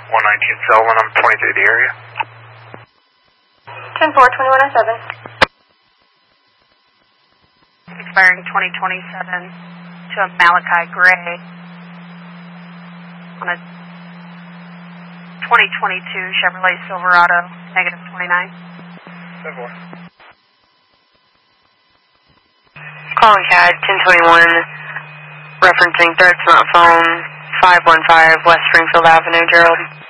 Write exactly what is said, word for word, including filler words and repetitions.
one nineteen Sullivan, I'm twenty-three the area. ten four, twenty-one oh seven. Expiring twenty twenty-seven to a Malachi Gray on a twenty twenty-two Chevrolet Silverado, negative twenty-nine. ten four. Calling C A D ten twenty-one, referencing third smartphone, five one five West Springfield Avenue, Gerald.